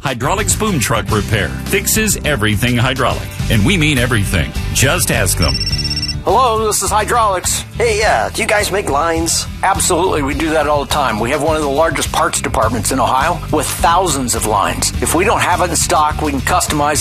Hydraulics Boom Truck Repair fixes everything hydraulic. And we mean everything. Just ask them. Hello, this is Hydraulics. Hey, do you guys make lines? Absolutely, we do that all the time. We have one of the largest parts departments in Ohio with thousands of lines. If we don't have it in stock, we can customize